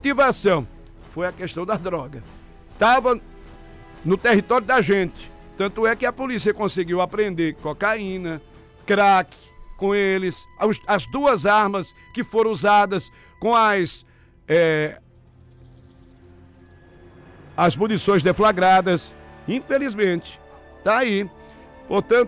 motivação foi a questão da droga. Estava no território da gente. Tanto é que a polícia conseguiu apreender cocaína, crack com eles, as duas armas que foram usadas com as munições deflagradas. Infelizmente, tá aí. Portanto,